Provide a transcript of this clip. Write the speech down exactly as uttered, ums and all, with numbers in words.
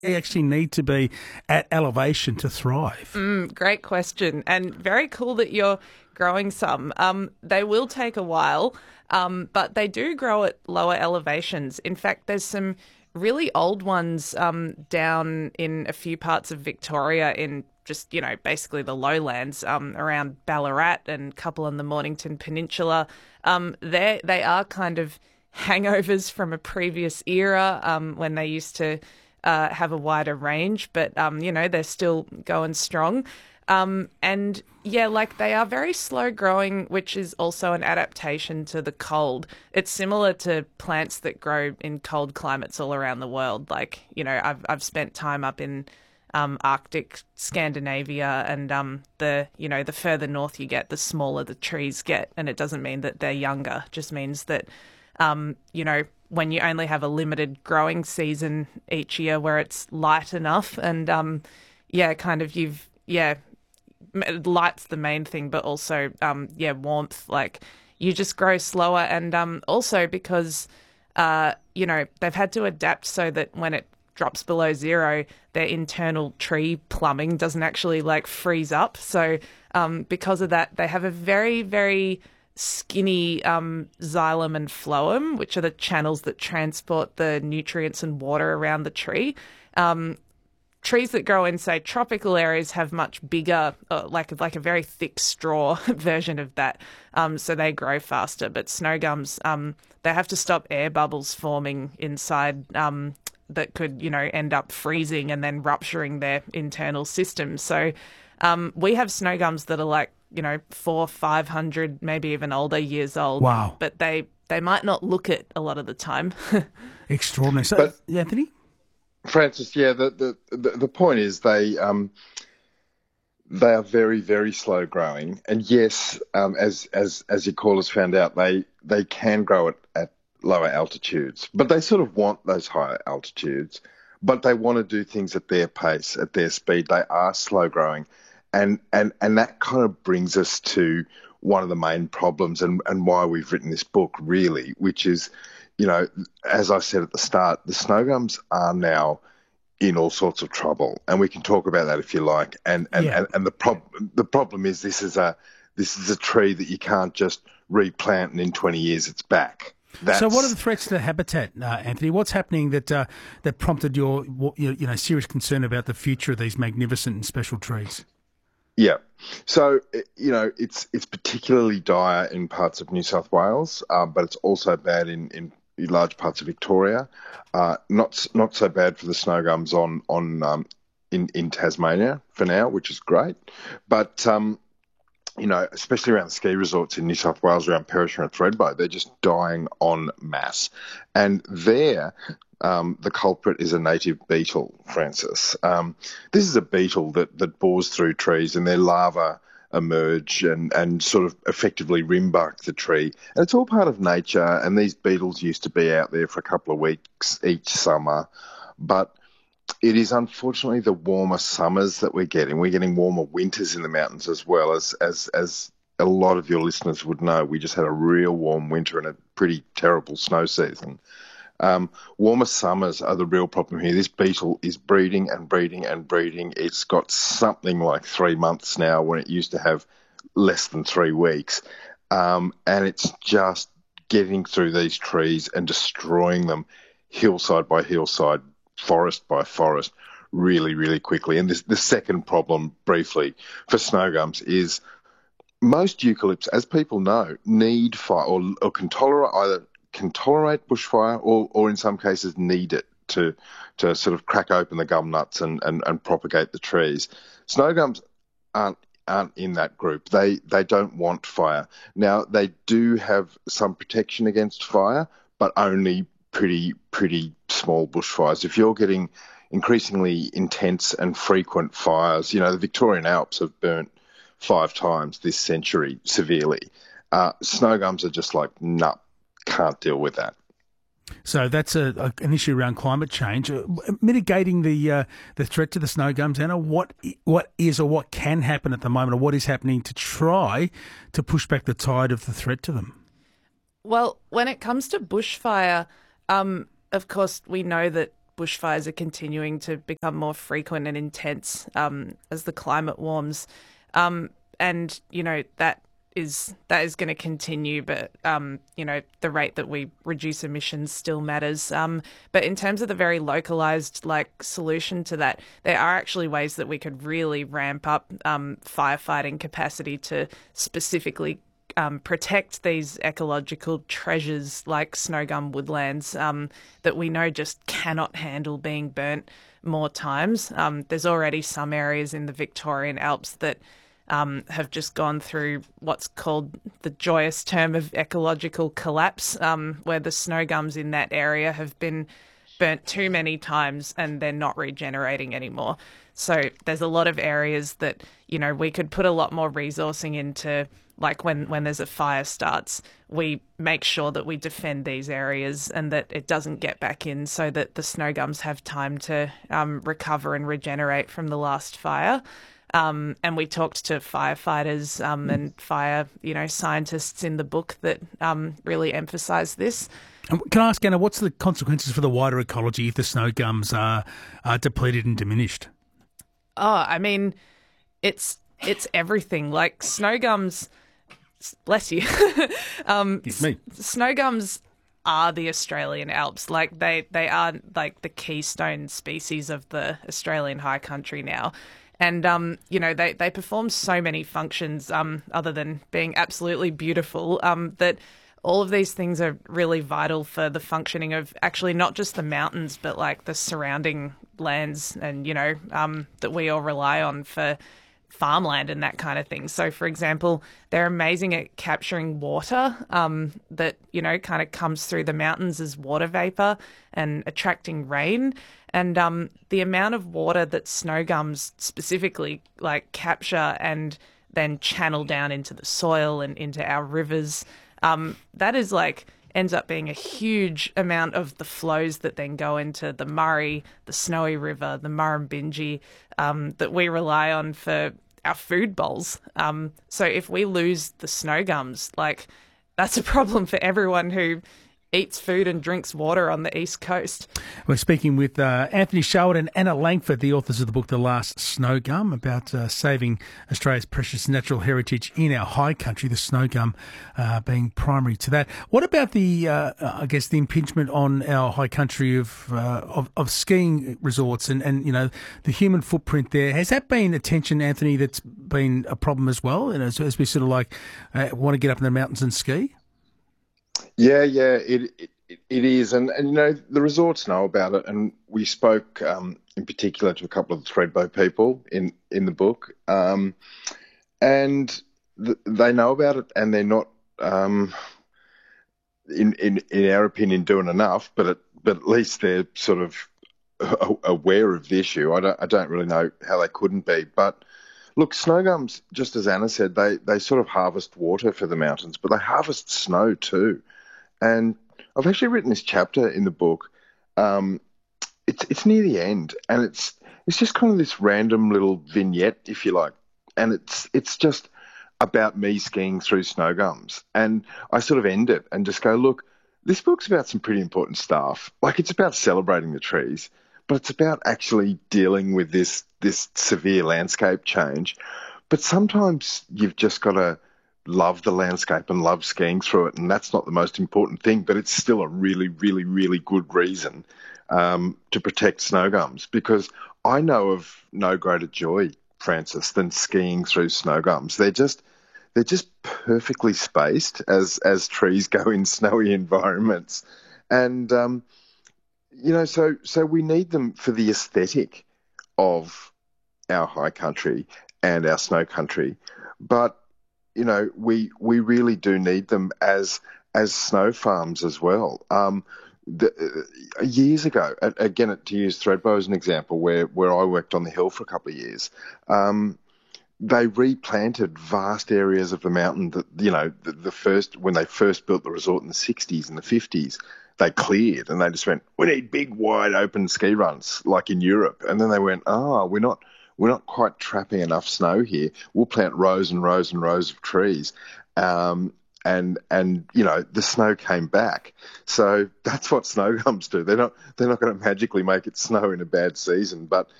they actually need to be at elevation to thrive? Mm, great question, and very cool that you're growing some. Um, they will take a while, um, but they do grow at lower elevations. In fact, there's some really old ones um, down in a few parts of Victoria in just, you know, basically the lowlands um, around Ballarat and a couple on the Mornington Peninsula. Um, they they are kind of hangovers from a previous era um, when they used to uh, have a wider range, but, um, you know, they're still going strong. Um, and yeah, like they are very slow growing, which is also an adaptation to the cold. It's similar to plants that grow in cold climates all around the world. Like, you know, I've I've spent time up in um, Arctic Scandinavia, and um, the you know the further north you get, the smaller the trees get, and it doesn't mean that they're younger. It just means that um, you know when you only have a limited growing season each year where it's light enough, and um, yeah, kind of you've yeah. light's the main thing, but also, um, yeah, warmth. Like you just grow slower, and um, also because, uh, you know, they've had to adapt so that when it drops below zero, their internal tree plumbing doesn't actually like freeze up. So um, because of that, they have a very, very skinny um, xylem and phloem, which are the channels that transport the nutrients and water around the tree. Um, Trees that grow in, say, tropical areas have much bigger, uh, like like a very thick straw version of that, um, so they grow faster. But snow gums, um, they have to stop air bubbles forming inside um, that could, you know, end up freezing and then rupturing their internal system. So um, we have snow gums that are like, you know, four, five hundred, maybe even older years old. Wow! But they they might not look it a lot of the time. Extraordinary. So, But- Anthony? Francis, yeah, the, the, the, the point is they um, they are very, very slow growing. And yes, um, as as as your callers found out, they, they can grow at, at lower altitudes. But they sort of want those higher altitudes. But they want to do things at their pace, at their speed. They are slow growing. And and, and that kind of brings us to one of the main problems and, and why we've written this book, really, which is, you know, as I said at the start, the snow gums are now in all sorts of trouble, and we can talk about that if you like. And and, Yeah. and, and the problem the problem is this is a this is a tree that you can't just replant and in twenty years it's back. That's, So, what are the threats to the habitat, uh, Anthony? What's happening that uh, that prompted your your you know serious concern about the future of these magnificent and special trees? Yeah. So, you know, it's it's particularly dire in parts of New South Wales, uh, but it's also bad in, in large parts of Victoria. Uh, not not so bad for the snow gums on on um, in in Tasmania for now, which is great. But um, you know, especially around the ski resorts in New South Wales, around Perisher and Thredbo, they're just dying en masse. And there, um, the culprit is a native beetle, Francis. Um, this is a beetle that, that bores through trees, and their larvae emerge and, and sort of effectively rimbark the tree. And it's all part of nature, and these beetles used to be out there for a couple of weeks each summer. But it is unfortunately the warmer summers that we're getting. We're getting warmer winters in the mountains as well. As as as a lot of your listeners would know, we just had a real warm winter and a pretty terrible snow season. Um, warmer summers are the real problem here. This beetle is breeding and breeding and breeding. It's got something like three months now when it used to have less than three weeks. Um, and it's just getting through these trees and destroying them hillside by hillside, forest by forest, really, really quickly. And this, the second problem, briefly, for snow gums is most eucalypts, as people know, need fire or, or can tolerate either can tolerate bushfire or, or in some cases need it to to sort of crack open the gum nuts and, and, and propagate the trees. Snow gums aren't aren't in that group. They they don't want fire. Now they do have some protection against fire, but only pretty pretty small bushfires. If you're getting increasingly intense and frequent fires, you know, the Victorian Alps have burnt five times this century severely. Uh, snow gums are just like, nah, can't deal with that. So that's a, a, an issue around climate change. Uh, mitigating the uh, the threat to the snow gums, Anna, what what is or what can happen at the moment, or what is happening to try to push back the tide of the threat to them? Well, when it comes to bushfire, um, of course, we know that bushfires are continuing to become more frequent and intense um, as the climate warms. Um, and, you know, that is that is going to continue, but, um, you know, the rate that we reduce emissions still matters. Um, but in terms of the very localised, like, solution to that, there are actually ways that we could really ramp up um, firefighting capacity to specifically Um, protect these ecological treasures like snow gum woodlands um, that we know just cannot handle being burnt more times. Um, there's already some areas in the Victorian Alps that um, have just gone through what's called the joyous term of ecological collapse, um, where the snow gums in that area have been burnt too many times and they're not regenerating anymore. So there's a lot of areas that, you know, we could put a lot more resourcing into. Like when, when there's a fire starts, we make sure that we defend these areas and that it doesn't get back in, so that the snow gums have time to um, recover and regenerate from the last fire. Um, and we talked to firefighters um, and fire, you know, scientists in the book that um, really emphasise this. Can I ask, Anna, what's the consequences for the wider ecology if the snow gums are, are depleted and diminished? Oh, I mean, it's it's everything. Like snow gums. Bless you. um, It's me. Snow gums are the Australian Alps. Like they, they are like the keystone species of the Australian high country now. And, um, you know, they, they perform so many functions um, other than being absolutely beautiful um, that all of these things are really vital for the functioning of actually not just the mountains, but like the surrounding lands and, you know, um, that we all rely on for farmland and that kind of thing. So, for example, they're amazing at capturing water um, that, you know, kind of comes through the mountains as water vapor and attracting rain. And um, the amount of water that snow gums specifically like capture and then channel down into the soil and into our rivers, um, that is like ends up being a huge amount of the flows that then go into the Murray, the Snowy River, the Murrumbidgee, um, that we rely on for our food bowls. Um, so if we lose the snow gums, like that's a problem for everyone who eats food and drinks water on the East Coast. We're speaking with uh, Anthony Sherwood and Anna Langford, the authors of the book The Last Snow Gum, about uh, saving Australia's precious natural heritage in our high country, the snow gum uh, being primary to that. What about the, uh, I guess, the impingement on our high country of, uh, of of skiing resorts and, and, you know, the human footprint there? Has that been a tension, Anthony, that's been a problem as well, you know, as, as we sort of like uh, want to get up in the mountains and ski? Yeah, yeah, it, it it is, and and you know the resorts know about it, and we spoke um, in particular to a couple of the Thredbo people in in the book, um, and th- they know about it, and they're not, um, in in in our opinion, doing enough, but it, but at least they're sort of aware of the issue. I don't I don't really know how they couldn't be, but. Look, snow gums, just as Anna said, they, they sort of harvest water for the mountains, but they harvest snow too. And I've actually written this chapter in the book. Um, it's it's near the end, and it's it's just kind of this random little vignette, if you like, and it's it's just about me skiing through snow gums. And I sort of end it and just go, look, this book's about some pretty important stuff. Like it's about celebrating the trees, but it's about actually dealing with this this severe landscape change. But sometimes you've just got to love the landscape and love skiing through it, and that's not the most important thing, but it's still a really, really, really good reason um, to protect snow gums, because I know of no greater joy, Francis, than skiing through snow gums. They're just they're just perfectly spaced as as trees go in snowy environments, and um, you know, so so we need them for the aesthetic of our high country and our snow country, but you know, we we really do need them as as snow farms as well. Um, the, uh, years ago, again, to use Thredbo as an example, where where I worked on the hill for a couple of years, um, they replanted vast areas of the mountain that, you know, the, the first when they first built the resort in the sixties and the fifties. They cleared and they just went, we need big, wide open ski runs like in Europe. And then they went, oh, we're not we're not quite trapping enough snow here. We'll plant rows and rows and rows of trees. Um, and and you know the snow came back. So that's what snow gums do. They're not they're not going to magically make it snow in a bad season, but